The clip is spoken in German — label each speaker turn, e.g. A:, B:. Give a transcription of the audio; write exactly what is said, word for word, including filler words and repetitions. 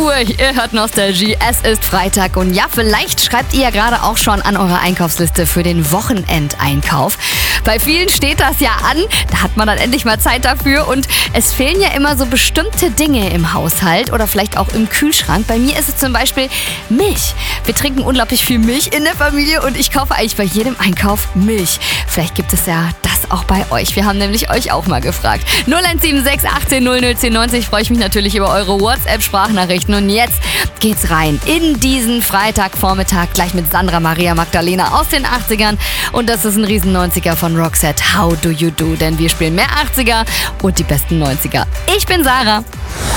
A: Uhr, ihr hört Nostalgie, es ist Freitag und ja, vielleicht schreibt ihr ja gerade auch schon an eure Einkaufsliste für den Wochenendeinkauf. Bei vielen steht das ja an, da hat man dann endlich mal Zeit dafür und es fehlen ja immer so bestimmte Dinge im Haushalt oder vielleicht auch im Kühlschrank. Bei mir ist es zum Beispiel Milch. Wir trinken unglaublich viel Milch in der Familie und ich kaufe eigentlich bei jedem Einkauf Milch. Vielleicht gibt es ja das auch bei euch. Wir haben nämlich euch auch mal gefragt. null eins sieben sechs achtzehn null null zehn neunzig freue ich mich natürlich über eure WhatsApp-Sprachnachrichten. Und jetzt geht's rein in diesen Freitagvormittag gleich mit Sandra Maria Magdalena aus den achtzigern. Und das ist ein riesen neunziger von Roxette. How do you do? Denn wir spielen mehr achtziger und die besten neunziger. Ich bin Sarah.